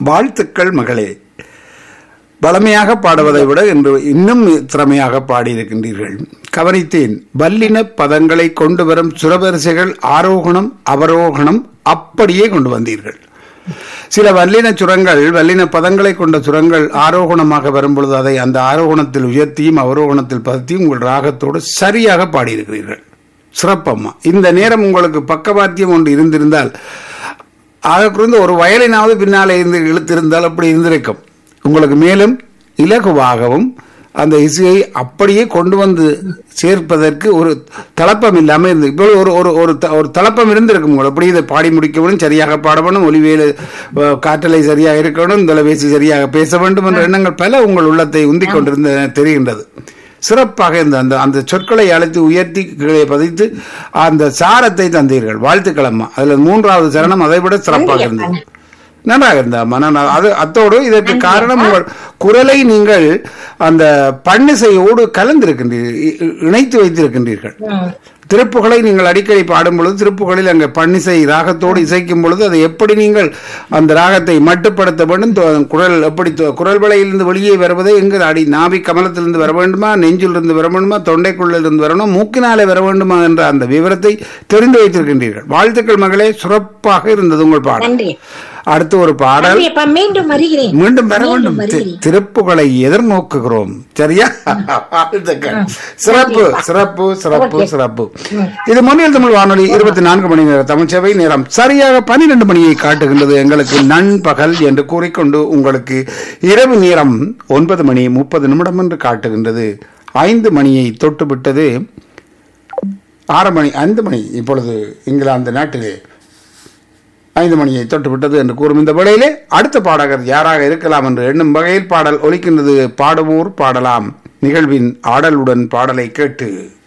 வாழ்த்துக்கள் மகளே. பழமையாக பாடுவதை விட இன்று இன்னும் திறமையாக பாடியிருக்கின்றீர்கள். கவனித்தேன். வல்லின பதங்களை கொண்டு வரும் சுரவரிசைகள் ஆரோகணம் அவரோகணம் அப்படியே கொண்டு வந்தீர்கள். சில வல்லின சுரங்கள், வல்லின பதங்களை கொண்ட சுரங்கள் ஆரோகணமாக வரும்பொழுது அதை அந்த ஆரோகணத்தில் உயர்த்தியும் அவரோகணத்தில் பதத்தியும் உங்கள் ராகத்தோடு சரியாக பாடியிருக்கிறீர்கள். சிறப்பம்மா. இந்த நேரம் உங்களுக்கு பக்கவாத்தியம் ஒன்று இருந்திருந்தால், ஆக குறைந்த ஒரு வயலினாவது பின்னாலே இருந்து இழுத்திருந்தால் அப்படி இருந்திருக்கும். உங்களுக்கு மேலும் இலகுவாகவும் அந்த இசையை அப்படியே கொண்டு வந்து சேர்ப்பதற்கு ஒரு தளப்பம் இல்லாமல் இருந்து இப்போ ஒரு தளப்பம் இருந்திருக்கும். உங்களுக்கு அப்படி இதை பாடி முடிக்கணும், சரியாக பாடணும், ஒலிவேல காற்றலை சரியாக இருக்கணும், தொலைபேசி சரியாக பேச வேண்டும் என்ற எண்ணங்கள் பல உங்கள் உள்ளத்தை உந்திக் கொண்டிருந்த தெரிகின்றது. சிறப்பாக இருந்த அந்த அந்த சொற்களை அழைத்து உயர்த்தி கீழே பதித்து அந்த சாரத்தை தந்தீர்கள். வாழ்த்துக்கள் அம்மா. அதில் மூன்றாவது சரணம் அதை விட சிறப்பாக இருந்தது. நன்றாக இருந்தா அது அத்தோடு இதற்கு காரணம் உங்கள் குரலை நீங்கள் அந்த பன்னிசையோடு கலந்திருக்கின்றீர்கள், இணைத்து வைத்திருக்கின்றீர்கள். திருப்புகளை நீங்கள் அடிக்கடி பாடும் பொழுது திருப்புகளில் அங்கே பன்னிசை ராகத்தோடு இசைக்கும் பொழுது அதை எப்படி நீங்கள் அந்த ராகத்தை மட்டுப்படுத்த வேண்டும், குரல் எப்படி குரல் வளையிலிருந்து வெளியே வருவதை எங்கு அடி நாவி கமலத்திலிருந்து வர வேண்டுமா, நெஞ்சிலிருந்து வர வேண்டுமா, தொண்டைக்குள்ளிலிருந்து வரணும், மூக்கினாலே வர வேண்டுமா என்ற அந்த விவரத்தை தெரிந்து வைத்திருக்கின்றீர்கள். வாழ்த்துக்கள் மகளே. சிறப்பாக இருந்தது உங்கள் பாடல். அடுத்து ஒரு பாடல் மீண்டும் வர வேண்டும். திருப்புகளை எதிர்நோக்குகிறோம். சரியா? சிறப்பு சிறப்பு சிறப்பு சிறப்பு. இது மொழியில் தமிழ் வானொலி 24 மணி நேர தமிழ் சேவை. நேரம் சரியாக 12 மணியை காட்டுகின்றது. எங்களுக்கு நண்பகல் என்று கூறிக்கொண்டு உங்களுக்கு இரவு நேரம் 9 மணி 30 நிமிடம் என்று காட்டுகின்றது. 5 மணியை தொட்டுவிட்டது. 6 மணி 5 மணி இப்பொழுது இங்கிலாந்து நாட்டிலே 5 மணியை தொட்டுவிட்டது என்று கூறும் இந்த வேளையிலே அடுத்த பாடகர் யாராக இருக்கலாம் என்று எண்ணும் வகையில் பாடல் ஒலிக்கின்றது. பாடுவோர் பாடலாம் நிகழ்வின் ஆடலுடன் பாடலை கேட்டு